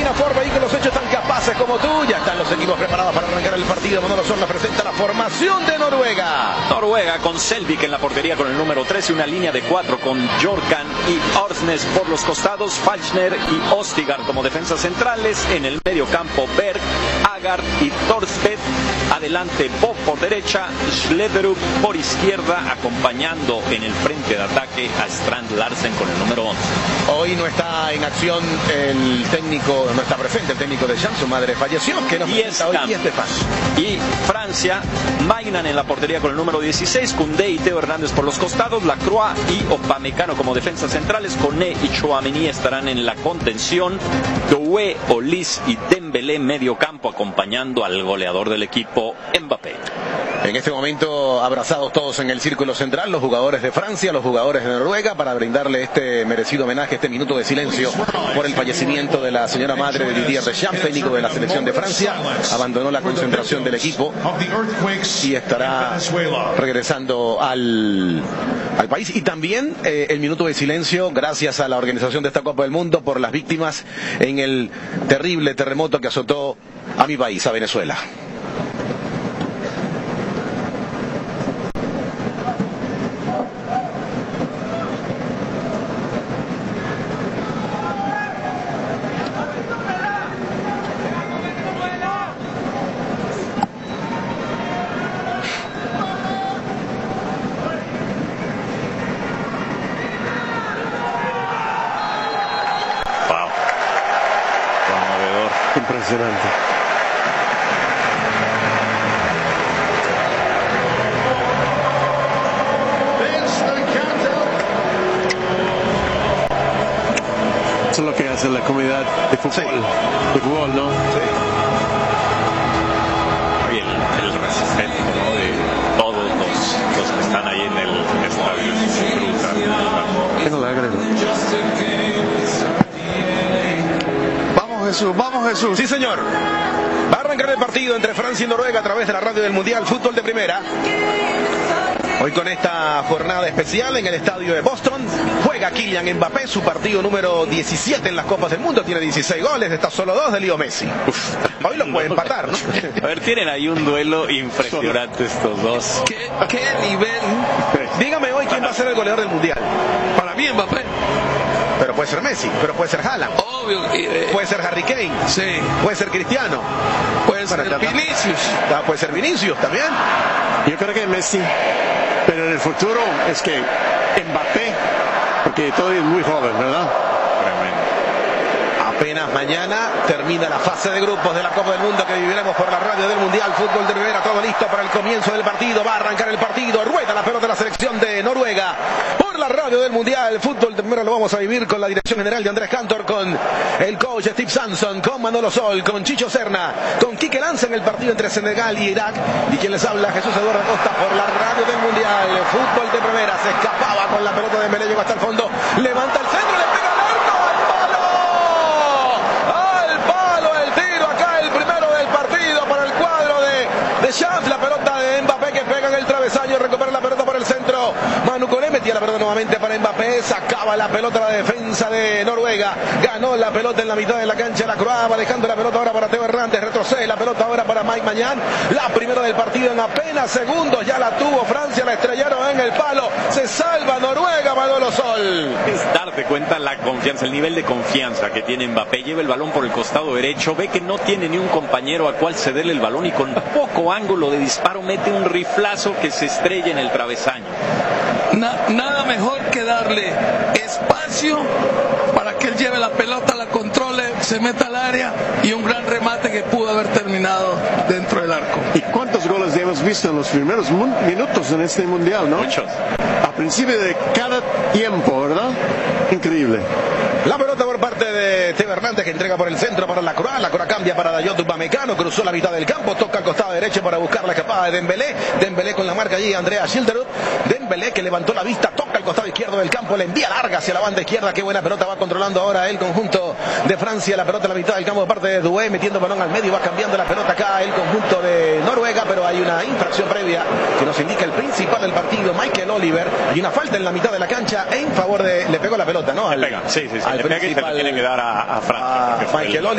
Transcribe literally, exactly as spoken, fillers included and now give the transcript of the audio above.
Cabina Ford, vehículos hechos tan capaces como tú. Ya están los equipos preparados para arrancar el partido. Manolo Solna presenta la formación de Noruega. Noruega con Selvik en la portería con el número trece, una línea de cuatro con Jorkan y Orsnes por los costados, Falchner y Ostigard como defensas centrales. En el medio campo Berg, Agard y Thorstvedt. Adelante Bob por derecha, Schlederup por izquierda, acompañando en el frente de ataque a Strand Larsen con el número once. Hoy no está en acción el técnico, no está presente el técnico de Champ, su madre falleció, que nos presenta hoy y Estefan. Y Francia, Maignan en la portería con el número dieciséis, Koundé y Teo Hernández por los costados, Lacroix y Upamecano como defensas centrales, Koné y Chouameni estarán en la contención, Doué, Olis y Dembélé medio campo acompañando al goleador del equipo, Mbappé. En este momento abrazados todos en el círculo central, los jugadores de Francia, los jugadores de Noruega, para brindarle este merecido homenaje, este minuto de silencio por el fallecimiento de la señora madre de Didier Deschamps, técnico de la selección de Francia. Abandonó la concentración del equipo y estará regresando al, al país. Y también eh, el minuto de silencio gracias a la organización de esta Copa del Mundo por las víctimas en el terrible terremoto que azotó a mi país, a Venezuela. Impresionante. Eso es lo que hace la comunidad de fútbol, sí. de fútbol, ¿no? Sí. Y el, el respeto, ¿no?, de todos los, los que están ahí en el estadio. Tengo la lágrima. Jesús, vamos Jesús. Sí, señor. Va a arrancar el partido entre Francia y Noruega a través de la radio del Mundial Fútbol de Primera. Hoy con esta jornada especial en el estadio de Boston juega Kylian Mbappé, su partido número diecisiete en las Copas del Mundo, tiene dieciséis goles, está solo dos de Leo Messi. Uf, hoy lo puede empatar, ¿no? A ver, tienen ahí un duelo impresionante estos dos. ¿Qué, qué nivel? Dígame hoy quién va a ser el goleador del Mundial. Para mí Mbappé. Pero puede ser Messi, pero puede ser Haaland. Obvio. Eh, puede ser Harry Kane. Sí. Puede ser Cristiano. Puede ser bueno, Vinicius. Ah, puede ser Vinicius también. Yo creo que Messi. Pero en el futuro es que Mbappé, porque todavía es muy joven, ¿verdad? Tremendo. Apenas mañana termina la fase de grupos de la Copa del Mundo que viviremos por la radio del Mundial Fútbol de Primera. Todo listo para el comienzo del partido. Va a arrancar el partido. Rueda la pelota de la selección de Noruega. Por la radio del Mundial Fútbol de Primera lo vamos a vivir con la dirección general de Andrés Cantor, con el coach Steve Sanson, con Manolo Sol, con Chicho Serna, con Quique Lanza en el partido entre Senegal y Irak. Y quien les habla, Jesús Eduardo Acosta, por la radio del Mundial Fútbol de Primera. Se escapaba con la pelota de Dembélé, llegó hasta el fondo. Levanta el centro, le pega al arco. Deschamps, la pelota de Mbappé que pega en el travesaño, recupera la pelota por el centro. Manu Koné metía la pelota nuevamente para Mbappé, sacaba la pelota la defensa de Noruega, ganó la pelota en la mitad de la cancha, la Croa va dejando la pelota ahora para Teo Hernández, retrocede la pelota ahora para Mike Maignan, la primera del partido en apenas segundos, ya la tuvo Francia, la estrellaron en el palo, se salva Noruega, Manolo Sol. Es darte cuenta la confianza, el nivel de confianza que tiene Mbappé, lleva el balón por el costado derecho, ve que no tiene ni un compañero a cual cederle el balón y con poco ángulo de disparo mete un riflazo que se estrella en el travesaño. Na, nada mejor que darle espacio para que él lleve la pelota, la controle, se meta al área y un gran remate que pudo haber terminado dentro del arco. ¿Y cuántos goles hemos visto en los primeros minutos en este mundial, no? Muchos. A principio de cada tiempo, ¿verdad? Increíble. La pelota por parte de Teo Hernández que entrega por el centro para la Croa. La Croa cambia para Dayot Upamecano, cruzó la mitad del campo, toca al costado derecho para buscar la escapada de Dembélé. Dembélé con la marca allí, Andrea Schilderup. Dembélé que levantó la vista, toca al costado izquierdo del campo, le envía larga hacia la banda izquierda. Qué buena pelota va controlando ahora el conjunto de Francia. La pelota en la mitad del campo de parte de Doué, metiendo balón al medio, va cambiando la pelota acá el conjunto de Noruega, pero hay una infracción previa que nos indica el principal del partido, Michael Oliver, y una falta en la mitad de la cancha en favor de... Le pegó la pelota, ¿no? Al, le pega, sí, sí, sí. Al le pega y se lo tiene que dar a, a Francia. A Michael Oliver.